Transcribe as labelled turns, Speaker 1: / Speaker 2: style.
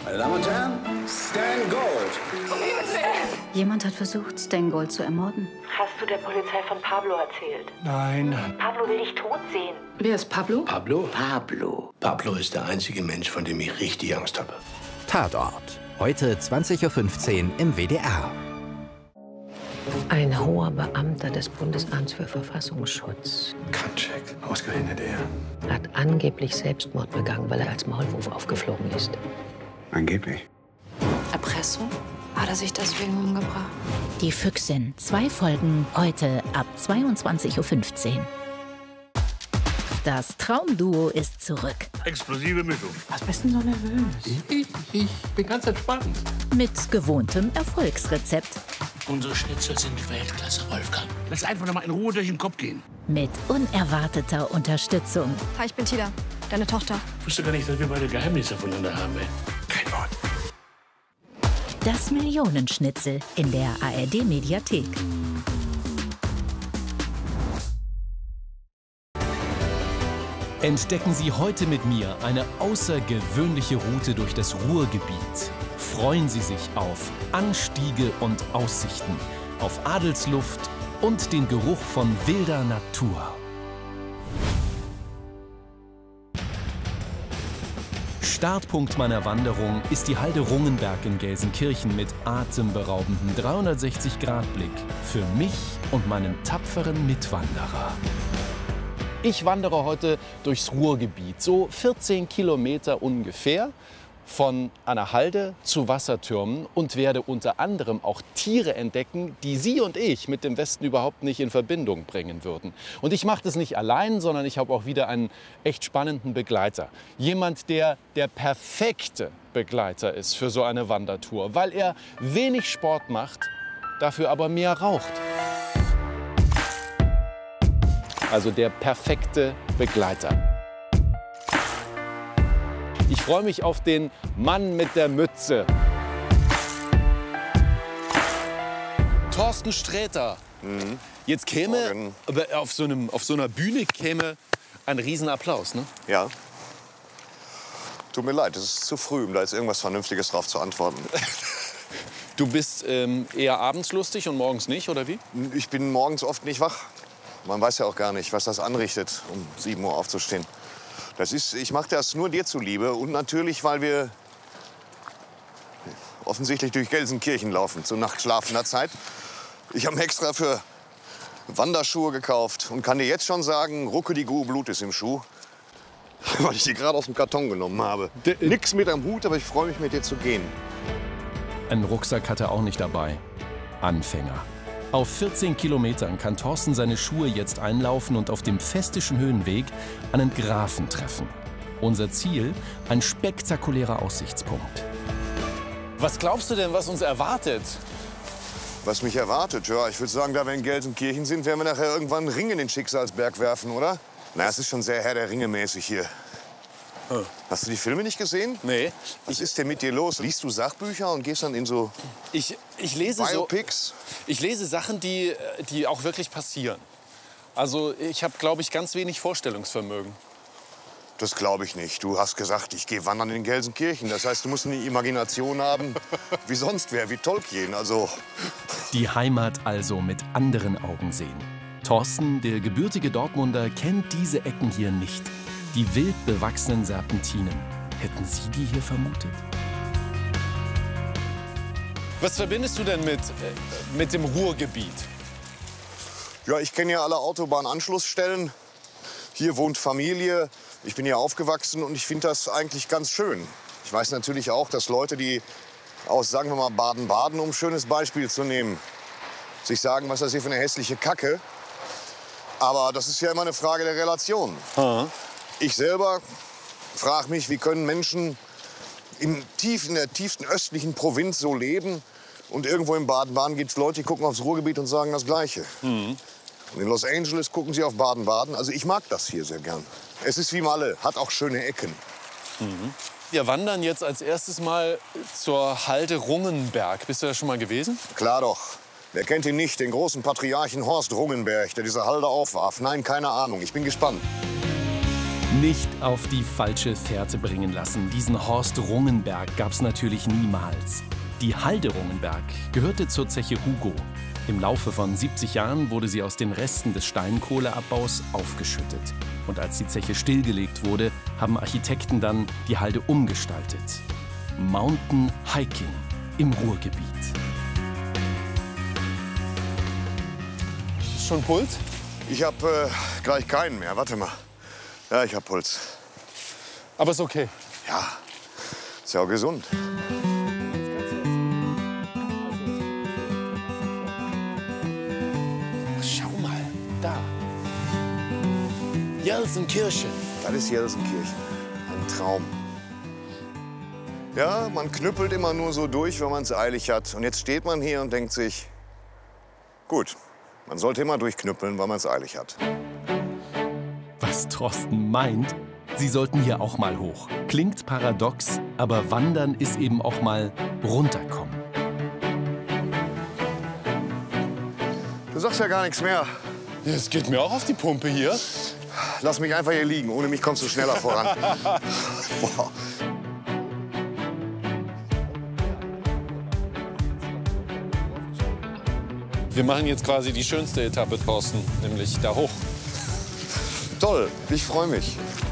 Speaker 1: Meine Damen und Herren, Stan Gold.
Speaker 2: Jemand hat versucht, Stan Gold zu ermorden.
Speaker 3: Hast du der Polizei von Pablo erzählt?
Speaker 1: Nein.
Speaker 3: Pablo will dich tot sehen.
Speaker 2: Wer ist Pablo?
Speaker 1: Pablo? Pablo ist der einzige Mensch, von dem ich richtig Angst habe.
Speaker 4: Tatort. Heute 20:15 Uhr im WDR.
Speaker 3: Ein hoher Beamter des Bundesamts für Verfassungsschutz
Speaker 1: Katschek, ausgerechnet er.
Speaker 3: hat angeblich Selbstmord begangen, weil er als Maulwurf aufgeflogen ist.
Speaker 1: Angeblich.
Speaker 5: Erpressung? Hat er sich deswegen umgebracht?
Speaker 2: Die Füchsin. 2 Folgen heute ab 22:15 Uhr. Das Traumduo ist zurück.
Speaker 6: Explosive Mischung.
Speaker 1: Was bist denn so nervös? Ich bin ganz entspannt.
Speaker 2: Mit gewohntem Erfolgsrezept.
Speaker 6: Unsere Schnitzel sind Weltklasse, Wolfgang. Lass einfach noch mal in Ruhe durch den Kopf gehen.
Speaker 2: Mit unerwarteter Unterstützung.
Speaker 5: Hi, ich bin Tida, deine Tochter.
Speaker 6: Ich wusste gar nicht, dass wir beide Geheimnisse voneinander haben, ey.
Speaker 1: Kein Wort.
Speaker 2: Das Millionenschnitzel in der ARD-Mediathek.
Speaker 7: Entdecken Sie heute mit mir eine außergewöhnliche Route durch das Ruhrgebiet. Freuen Sie sich auf Anstiege und Aussichten, auf Adelsluft und den Geruch von wilder Natur. Startpunkt meiner Wanderung ist die Halde Rungenberg in Gelsenkirchen mit atemberaubendem 360-Grad-Blick für mich und meinen tapferen Mitwanderer. Ich wandere heute durchs Ruhrgebiet, so 14 Kilometer ungefähr, von einer Halde zu Wassertürmen und werde unter anderem auch Tiere entdecken, die Sie und ich mit dem Westen überhaupt nicht in Verbindung bringen würden. Und ich mache das nicht allein, sondern ich habe auch wieder einen echt spannenden Begleiter. Jemand, der der perfekte Begleiter ist für so eine Wandertour, weil er wenig Sport macht, dafür aber mehr raucht. Also der perfekte Begleiter. Ich freue mich auf den Mann mit der Mütze. Thorsten Sträter. Jetzt käme, aber auf so einer Bühne käme ein Riesenapplaus, ne?
Speaker 8: Ja. Tut mir leid, es ist zu früh, um da jetzt irgendwas Vernünftiges drauf zu antworten.
Speaker 7: Du bist eher abends lustig und morgens nicht, oder wie?
Speaker 8: Ich bin morgens oft nicht wach. Man weiß ja auch gar nicht, was das anrichtet, um 7 Uhr aufzustehen. Ich mache das nur dir zuliebe und natürlich, weil wir offensichtlich durch Gelsenkirchen laufen, zur nachtschlafender Zeit. Ich habe extra für Wanderschuhe gekauft und kann dir jetzt schon sagen, ruckedigu, Blut ist im Schuh. Weil ich die gerade aus dem Karton genommen habe. Nix mit am Hut, aber ich freue mich, mit dir zu gehen.
Speaker 7: Einen Rucksack hat er auch nicht dabei. Anfänger. Auf 14 Kilometern kann Thorsten seine Schuhe jetzt einlaufen und auf dem Festischen Höhenweg einen Grafen treffen. Unser Ziel, ein spektakulärer Aussichtspunkt. Was glaubst du denn, was uns erwartet?
Speaker 8: Was mich erwartet? Ja, ich würde sagen, da wir in Gelsenkirchen sind, werden wir nachher irgendwann einen Ring in den Schicksalsberg werfen, oder? Na, es ist schon sehr Herr der Ringe mäßig hier. Hast du die Filme nicht gesehen?
Speaker 7: Nee.
Speaker 8: Was ist denn mit dir los? Liest du Sachbücher und gehst dann in so
Speaker 7: Ich lese
Speaker 8: Biopics?
Speaker 7: Ich lese Sachen, die auch wirklich passieren. Also ich habe, glaube ich, ganz wenig Vorstellungsvermögen.
Speaker 8: Das glaube ich nicht. Du hast gesagt, ich gehe wandern in Gelsenkirchen. Das heißt, du musst eine Imagination haben, wie sonst wer, wie Tolkien. Also
Speaker 7: Die Heimat also mit anderen Augen sehen. Thorsten, der gebürtige Dortmunder, kennt diese Ecken hier nicht. Die wild bewachsenen Serpentinen. Hätten Sie die hier vermutet? Was verbindest du denn mit dem Ruhrgebiet?
Speaker 8: ja, ich kenne ja alle Autobahnanschlussstellen. Hier wohnt Familie. Ich bin hier aufgewachsen und ich finde das eigentlich ganz schön. Ich weiß natürlich auch, dass Leute, die aus, sagen wir mal, Baden-Baden, um ein schönes Beispiel zu nehmen, sich sagen, was ist das hier für eine hässliche Kacke. Aber das ist ja immer eine Frage der Relation. Ich selber frage mich, wie können Menschen in der tiefsten östlichen Provinz so leben und irgendwo in Baden-Baden gibt es Leute, die gucken aufs Ruhrgebiet und sagen das Gleiche. Und in Los Angeles gucken sie auf Baden-Baden. Also ich mag das hier sehr gern. Es ist wie Malle, hat auch schöne Ecken.
Speaker 7: Wir wandern jetzt als erstes mal zur Halde Rungenberg. Bist du da schon mal gewesen?
Speaker 8: Klar doch. Wer kennt ihn nicht, den großen Patriarchen Horst Rungenberg, der diese Halde aufwarf? Nein, keine Ahnung. Ich bin gespannt.
Speaker 7: Nicht auf die falsche Fährte bringen lassen. Diesen Horst Rungenberg gab es natürlich niemals. Die Halde Rungenberg gehörte zur Zeche Hugo. Im Laufe von 70 Jahren wurde sie aus den Resten des Steinkohleabbaus aufgeschüttet. Und als die Zeche stillgelegt wurde, haben Architekten dann die Halde umgestaltet. Mountain Hiking im Ruhrgebiet.
Speaker 9: Ist schon Puls?
Speaker 8: Ich habe gleich keinen mehr. Warte mal. Ja, ich habe Puls.
Speaker 9: Aber ist okay.
Speaker 8: Ja, ist ja auch gesund.
Speaker 6: Schau mal, da. Jelsenkirchen.
Speaker 8: Das ist Jelsenkirchen. Ein Traum. Ja, man knüppelt immer nur so durch, wenn man es eilig hat. Und jetzt steht man hier und denkt sich, gut, man sollte immer durchknüppeln, weil man es eilig hat.
Speaker 7: Was Thorsten meint, sie sollten hier auch mal hoch. Klingt paradox, aber wandern ist eben auch mal runterkommen.
Speaker 8: Du sagst ja gar nichts mehr.
Speaker 9: Ja, es geht mir auch auf die Pumpe hier.
Speaker 8: Lass mich einfach hier liegen. Ohne mich kommst du schneller voran. Boah.
Speaker 9: Wir machen jetzt quasi die schönste Etappe, Thorsten, nämlich da hoch.
Speaker 8: Toll, ich freue mich.